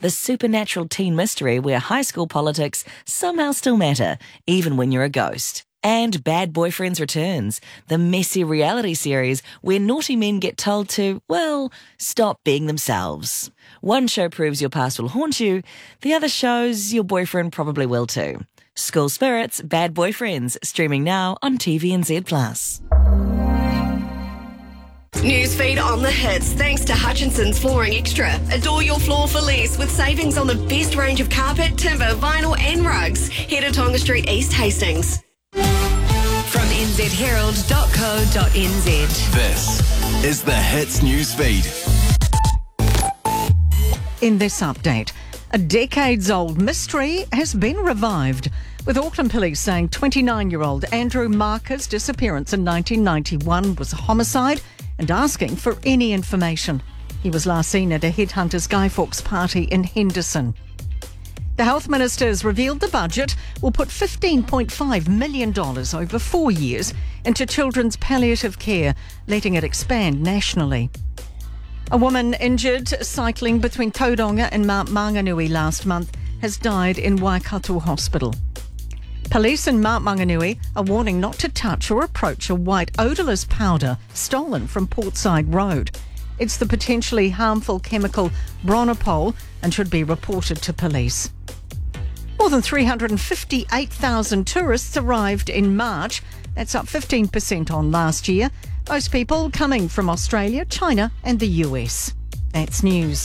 the supernatural teen mystery where high school politics somehow still matter, even when you're a ghost. And Bad Boyfriends returns, the messy reality series where naughty men get told to, well, stop being themselves. One show proves your past will haunt you, the other shows your boyfriend probably will too. School Spirits, Bad Boyfriends, streaming now on TVNZ+. Newsfeed on the hits, thanks to Hutchinson's Flooring Extra. Adore your floor for less with savings on the best range of carpet, timber, vinyl and rugs. Head to Tonga Street, East Hastings. From nzherald.co.nz. This is the Hits Newsfeed. In this update, a decades-old mystery has been revived, with Auckland Police saying 29-year-old Andrew Marker's disappearance in 1991 was a homicide and asking for any information. He was last seen at a Headhunters Guy Fawkes party in Henderson. The Health Minister has revealed the budget will put $15.5 million over 4 years into children's palliative care, letting it expand nationally. A woman injured cycling between Tauranga and Mount Maunganui last month has died in Waikato Hospital. Police in Mount Maunganui are warning not to touch or approach a white odourless powder stolen from Portside Road. It's the potentially harmful chemical Bronopol and should be reported to police. More than 358,000 tourists arrived in March. That's up 15% on last year. Most people coming from Australia, China and the US. That's news.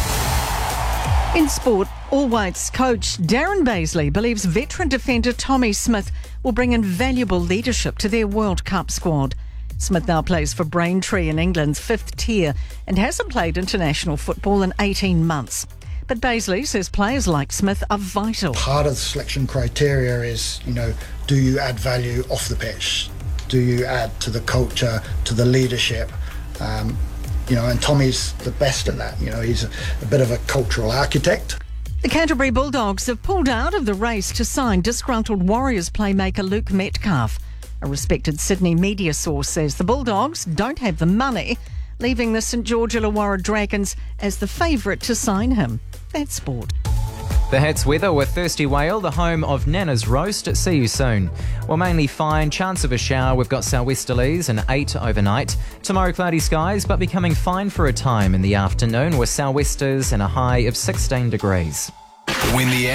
In sport, All Whites coach Darren Bazley believes veteran defender Tommy Smith will bring invaluable leadership to their World Cup squad. Smith now plays for Braintree in England's 5th tier and hasn't played international football in 18 months. But Bazley says players like Smith are vital. Part of the selection criteria is, do you add value off the pitch? Do you add to the culture, to the leadership? And Tommy's the best at that. He's a bit of a cultural architect. The Canterbury Bulldogs have pulled out of the race to sign disgruntled Warriors playmaker Luke Metcalf. A respected Sydney media source says the Bulldogs don't have the money, leaving the St George Illawarra Dragons as the favourite to sign him. That's sport. The Hits weather with Thirsty Whale, the home of Nana's Roast. See you soon. Well, mainly fine, chance of a shower. We've got sou'westerlies and 8 overnight. Tomorrow, cloudy skies, but becoming fine for a time in the afternoon with sou'westers and a high of 16 degrees. When the